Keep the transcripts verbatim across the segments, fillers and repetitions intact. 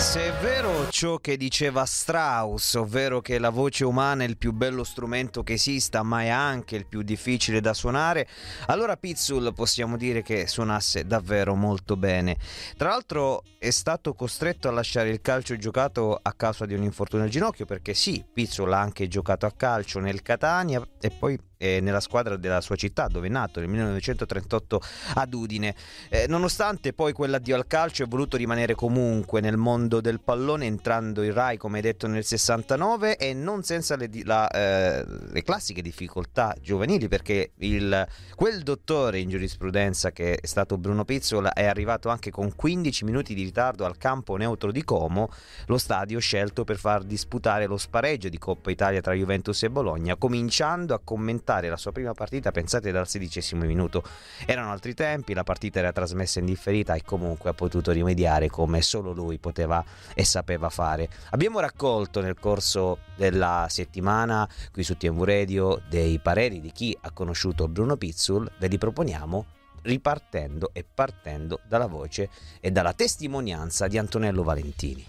Se è vero ciò che diceva Strauss, ovvero che la voce umana è il più bello strumento che esista, ma è anche il più difficile da suonare, allora Pizzul possiamo dire che suonasse davvero molto bene. Tra l'altro è stato costretto a lasciare il calcio giocato a causa di un infortunio al ginocchio, perché sì, Pizzul ha anche giocato a calcio nel Catania e poi eh, nella squadra della sua città dove è nato nel millenovecentotrentotto ad Udine. Eh, nonostante poi quell'addio al calcio è voluto rimanere comunque nel mondo del pallone, entrando in Rai come detto nel sessantanove e non senza le, la, eh, le classiche difficoltà giovanili, perché il, quel dottore in giurisprudenza che è stato Bruno Pizzul è arrivato anche con quindici minuti di ritardo al campo neutro di Como, lo stadio scelto per far disputare lo spareggio di Coppa Italia tra Juventus e Bologna, cominciando a commentare la sua prima partita, pensate, dal sedicesimo minuto. Erano altri tempi, la partita era trasmessa in differita e comunque ha potuto rimediare come solo lui poteva e sapeva fare. Abbiamo raccolto nel corso della settimana qui su T V Radio dei pareri di chi ha conosciuto Bruno Pizzul, ve li proponiamo ripartendo e partendo dalla voce e dalla testimonianza di Antonello Valentini.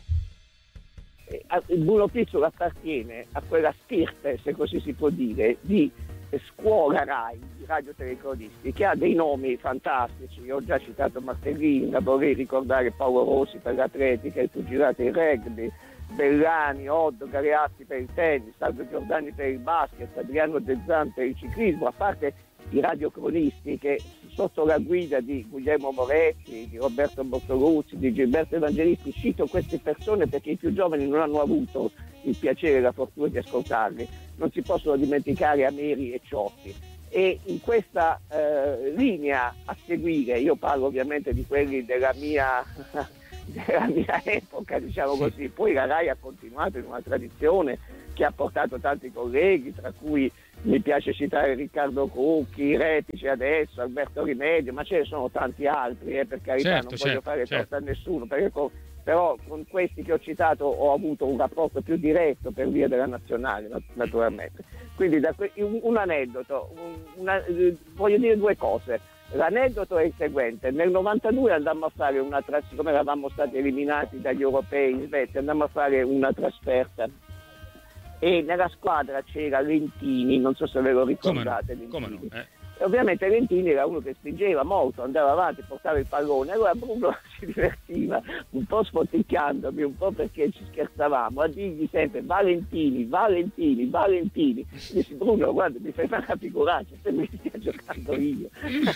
Il Bruno Pizzul appartiene a quella stirpe, se così si può dire, di scuola Rai, di radiotelecronisti, che ha dei nomi fantastici. Io ho già citato Martellini, ma vorrei ricordare Paolo Rossi per l'atletica, il pugilato e il rugby, Bellani, Oddo, Galeazzi per il tennis, Salvo Giordani per il basket, Adriano De Zan per il ciclismo, a parte i radiocronisti che sotto la guida di Guglielmo Moretti, di Roberto Bortoluzzi, di Gilberto Evangelisti, cito queste persone perché i più giovani non hanno avuto il piacere e la fortuna di ascoltarli, non si possono dimenticare Ameri e Ciotti. E in questa eh, linea a seguire, io parlo ovviamente di quelli della mia della mia epoca, diciamo così, poi la Rai ha continuato in una tradizione che ha portato tanti colleghi, tra cui mi piace citare Riccardo Cucchi, Repice adesso, Alberto Rimedio, ma ce ne sono tanti altri, eh, per carità, certo, non certo, voglio fare certo. torto a nessuno, perché con, però con questi che ho citato ho avuto un rapporto più diretto per via della nazionale, naturalmente. Quindi da que- un, un aneddoto, un, una, eh, voglio dire due cose. L'aneddoto è il seguente: nel novantadue andammo a fare una trasferta, siccome eravamo stati eliminati dagli europei in Svezia, andammo a fare una trasferta e nella squadra c'era Lentini, non so se ve lo ricordate. Come no? Come no? Eh. E ovviamente Lentini era uno che spingeva molto, andava avanti, portava il pallone, allora Bruno si divertiva un po' spoticchiandomi, un po' perché ci scherzavamo, a dirgli sempre Valentini, Valentini, Valentini. Dici: Bruno, guarda, mi fai fare una figuraccia, se mi stia giocando io.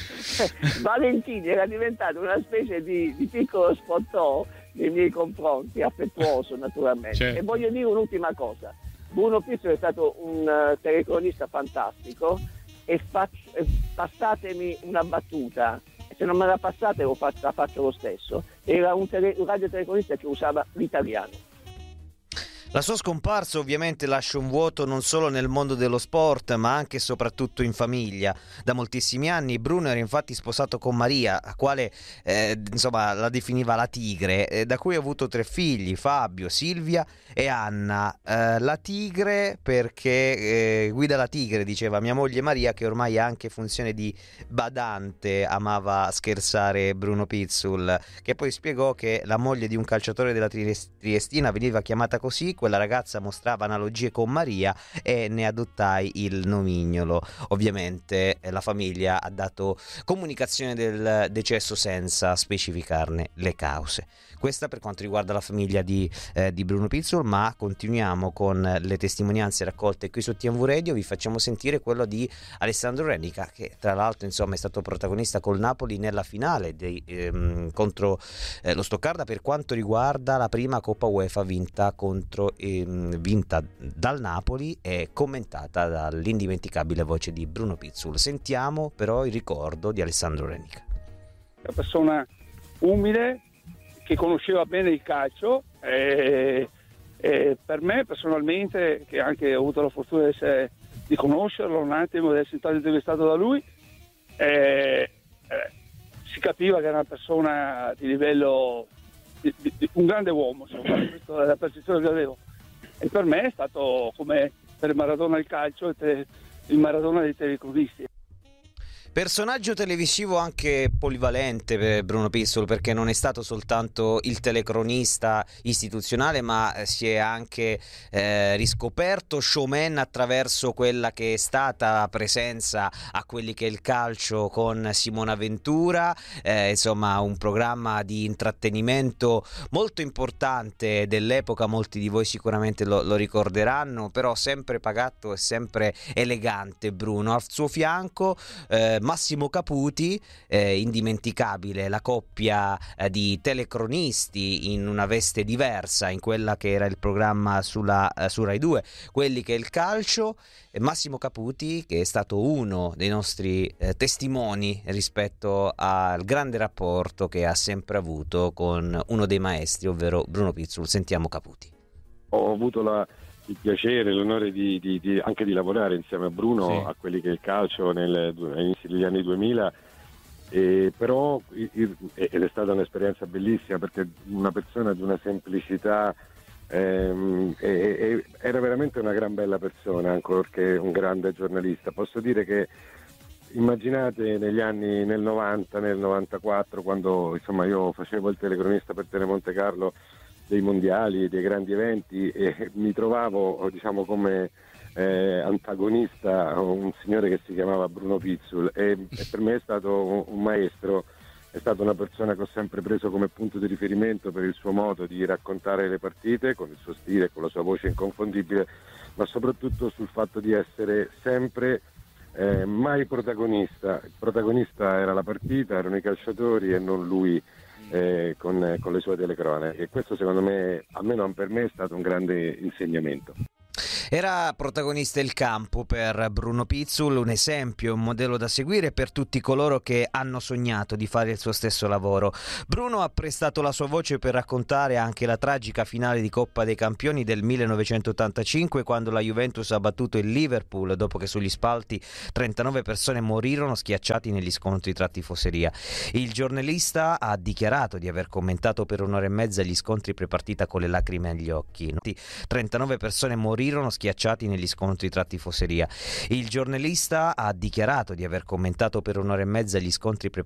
Valentini era diventato una specie di, di piccolo spottò nei miei confronti, affettuoso naturalmente. Certo. E voglio dire un'ultima cosa: Bruno Pizzul è stato un uh, telecronista fantastico. E faccio, eh, passatemi una battuta, se non me la passate lo faccio, la faccio lo stesso. Era un, tele, un radiotelefonista che usava l'italiano. La sua scomparsa ovviamente lascia un vuoto non solo nel mondo dello sport, ma anche e soprattutto in famiglia. Da moltissimi anni Bruno era infatti sposato con Maria, la quale eh, insomma la definiva la tigre, eh, da cui ha avuto tre figli: Fabio, Silvia e Anna. Eh, la tigre perché eh, guida la tigre, diceva mia moglie Maria, che ormai ha anche funzione di badante, amava scherzare Bruno Pizzul, che poi spiegò che la moglie di un calciatore della Triestina veniva chiamata così. Quella ragazza mostrava analogie con Maria e ne adottai il nomignolo. Ovviamente la famiglia ha dato comunicazione del decesso senza specificarne le cause. Questa per quanto riguarda la famiglia di, eh, di Bruno Pizzul, ma continuiamo con le testimonianze raccolte qui su T V Radio. Vi facciamo sentire quello di Alessandro Renica, che tra l'altro insomma è stato protagonista col Napoli nella finale dei, ehm, contro eh, lo Stoccarda per quanto riguarda la prima Coppa UEFA vinta contro ehm, vinta dal Napoli e commentata dall'indimenticabile voce di Bruno Pizzul. Sentiamo però il ricordo di Alessandro Renica. Una persona umile che conosceva bene il calcio e, e per me personalmente, che anche ho avuto la fortuna di, essere, di conoscerlo un attimo, di essere stato intervistato da lui, eh, eh, si capiva che era una persona di livello di, di, di un grande uomo, insomma, questa è la percezione che avevo. E per me è stato come per Maradona il calcio e te, il Maradona dei telecronisti. Personaggio televisivo anche polivalente per Bruno Pizzul, perché non è stato soltanto il telecronista istituzionale, ma si è anche eh, riscoperto showman attraverso quella che è stata presenza a quelli che è il calcio con Simona Ventura, eh, insomma un programma di intrattenimento molto importante dell'epoca, molti di voi sicuramente lo, lo ricorderanno, però sempre pagato e sempre elegante Bruno. Al suo fianco eh, Massimo Caputi, eh, indimenticabile la coppia eh, di telecronisti in una veste diversa in quella che era il programma sulla, eh, su Rai due, quelli che è il calcio, e Massimo Caputi che è stato uno dei nostri eh, testimoni rispetto al grande rapporto che ha sempre avuto con uno dei maestri, ovvero Bruno Pizzul. Sentiamo Caputi. Ho avuto la il piacere, l'onore di, di, di anche di lavorare insieme a Bruno sì. a quelli che è il calcio nel, all'inizio degli anni duemila, e però il, ed è stata un'esperienza bellissima, perché una persona di una semplicità, ehm, e, e, era veramente una gran bella persona, ancorché un grande giornalista. Posso dire che immaginate negli anni, nel novanta, nel novantaquattro, quando insomma io facevo il telecronista per Telemonte Carlo dei mondiali, dei grandi eventi, e mi trovavo diciamo come eh, antagonista un signore che si chiamava Bruno Pizzul, e, e per me è stato un, un maestro, è stata una persona che ho sempre preso come punto di riferimento per il suo modo di raccontare le partite, con il suo stile, con la sua voce inconfondibile, ma soprattutto sul fatto di essere sempre eh, mai protagonista. Il protagonista era la partita, erano i calciatori e non lui Eh, con, con le sue telecronache, e questo secondo me, almeno per me, è stato un grande insegnamento. Era protagonista il campo per Bruno Pizzul, un esempio, un modello da seguire per tutti coloro che hanno sognato di fare il suo stesso lavoro. Bruno ha prestato la sua voce per raccontare anche la tragica finale di Coppa dei Campioni del millenovecentottantacinque, quando la Juventus ha battuto il Liverpool dopo che sugli spalti trentanove persone morirono schiacciati negli scontri tra tifoseria. Il giornalista ha dichiarato di aver commentato per un'ora e mezza gli scontri prepartita con le lacrime agli occhi. trentanove persone morirono schiacciati negli scontri tra tifoseria. Il giornalista ha dichiarato di aver commentato per un'ora e mezza gli scontri preparati